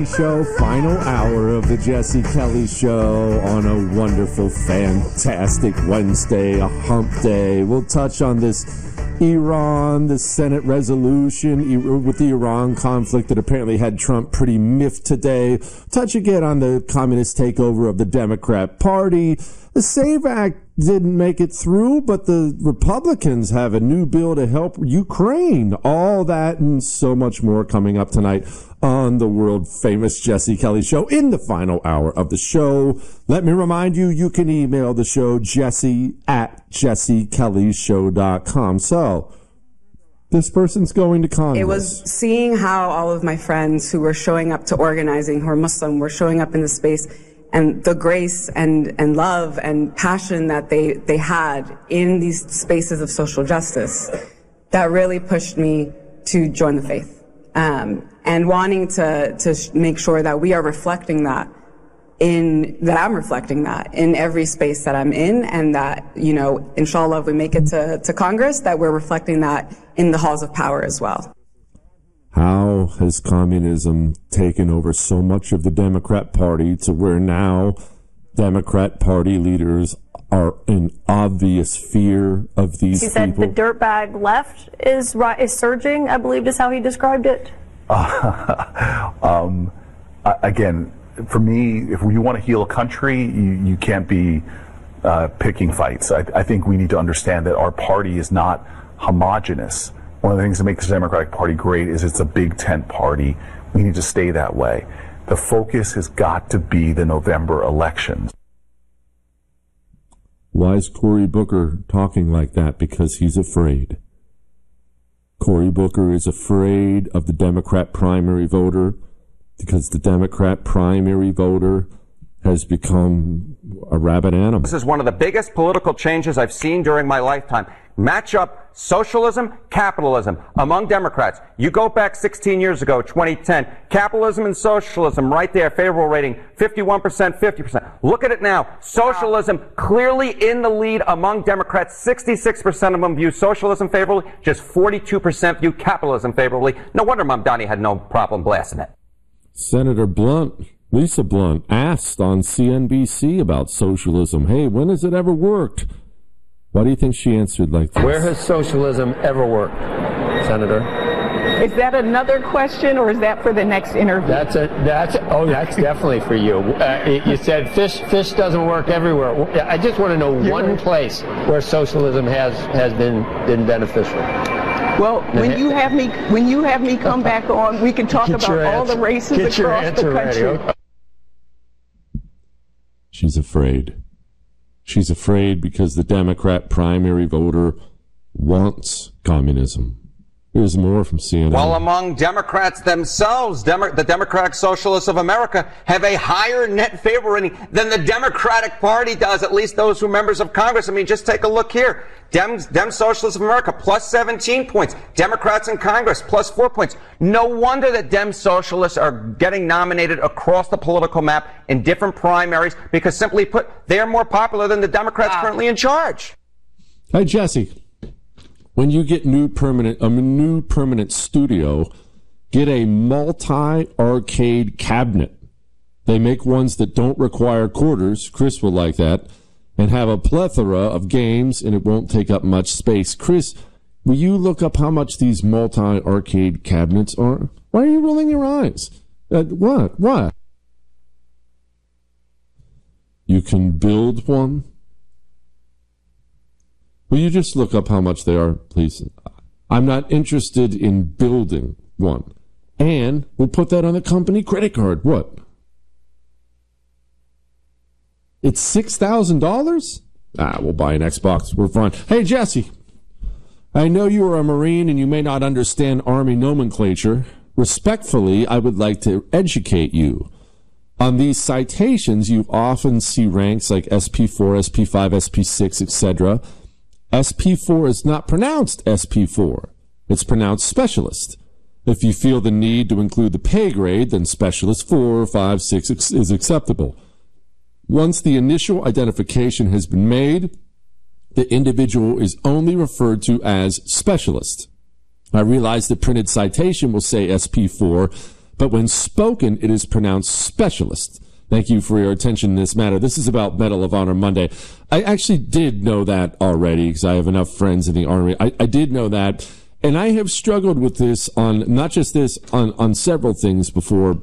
Show, final hour of the Jesse Kelly Show on a wonderful, fantastic Wednesday, a hump day. We'll touch on this Iran, the Senate resolution with the Iran conflict that apparently had Trump pretty miffed today. Touch again on the communist takeover of the Democrat Party. The SAVE Act didn't make it through, but the Republicans have a new bill to help Ukraine. All that and so much more coming up tonight on the world-famous Jesse Kelly Show in the final hour of the show. Let me remind you, you can email the show, jesse@jessekellyshow.com. So, this person's going to Congress. It was seeing how all of my friends who were showing up to organizing, who are Muslim, were showing up in the space, and the grace and love and passion that they had in these spaces of social justice, that really pushed me to join the faith. And wanting to make sure that we are reflecting that I'm reflecting that in every space that I'm in, and that, you know, inshallah, if we make it to Congress, that we're reflecting that in the halls of power as well. How has communism taken over so much of the Democrat Party to where now Democrat Party leaders are in obvious fear of these people? He said the dirtbag left is surging, I believe is how he described it. Again, for me, if you want to heal a country, you can't be picking fights. I think we need to understand that our party is not homogenous. One of the things that makes the Democratic Party great is it's a big tent party. We need to stay that way. The focus has got to be the November elections. Why is Cory Booker talking like that? Because he's afraid. Cory Booker is afraid of the Democrat primary voter because the Democrat primary voter has become a rabid animal. This is one of the biggest political changes I've seen during my lifetime. Match up socialism, capitalism among Democrats. You go back 16 years ago, 2010, capitalism and socialism right there, favorable rating, 51%, 50%. Look at it now. Socialism clearly in the lead among Democrats. 66% of them view socialism favorably, just 42% view capitalism favorably. No wonder Mamdani had no problem blasting it. Senator Blunt, Lisa Blunt, asked on CNBC about socialism. Hey, when has it ever worked? Why do you think she answered like this? Where has socialism ever worked, Senator? Is that another question, or is that for the next interview? That's definitely for you. You said fish doesn't work everywhere. I just want to know one place where socialism has been beneficial. Well, when you have me come back on, we can talk about all the races across the country. Ready. She's afraid. She's afraid because the Democrat primary voter wants communism. Here's more from CNN. Well, among Democrats themselves, the Democratic Socialists of America have a higher net favor rating than the Democratic Party does, at least those who are members of Congress. I mean, just take a look here. Dem Socialists of America, plus 17 points. Democrats in Congress, plus 4 points. No wonder that Dem Socialists are getting nominated across the political map in different primaries, because simply put, they're more popular than the Democrats currently in charge. Hey, Jesse. When you get a new permanent studio, get a multi-arcade cabinet. They make ones that don't require quarters. Chris will like that. And have a plethora of games, and it won't take up much space. Chris, will you look up how much these multi-arcade cabinets are? Why are you rolling your eyes? What? You can build one? Will you just look up how much they are, please? I'm not interested in building one. And we'll put that on the company credit card. What? It's $6,000? We'll buy an Xbox. We're fine. Hey, Jesse, I know you are a Marine and you may not understand Army nomenclature. Respectfully, I would like to educate you. On these citations, you often see ranks like SP4, SP5, SP6, etc. SP4 is not pronounced SP4. It's pronounced specialist. If you feel the need to include the pay grade, then specialist 4, 5, 6 is acceptable. Once the initial identification has been made, the individual is only referred to as specialist. I realize the printed citation will say SP4, but when spoken, it is pronounced specialist. Thank you for your attention in this matter. This is about Medal of Honor Monday. I actually did know that already because I have enough friends in the Army. I did know that, and I have struggled with this on, not just this, on several things before.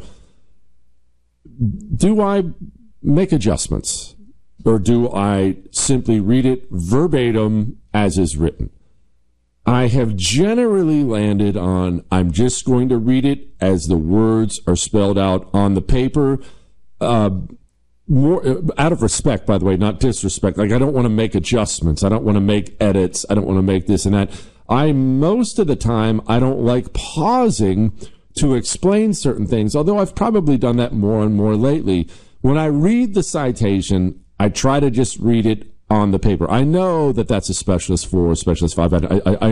Do I make adjustments, or do I simply read it verbatim as is written? I have generally landed on, I'm just going to read it as the words are spelled out on the paper. More out of respect, by the way, not disrespect. Like, I don't want to make adjustments. I don't want to make edits. I don't want to make this and that. Most of the time, I don't like pausing to explain certain things, although I've probably done that more and more lately. When I read the citation, I try to just read it on the paper. I know that that's a Specialist 4, Specialist 5. I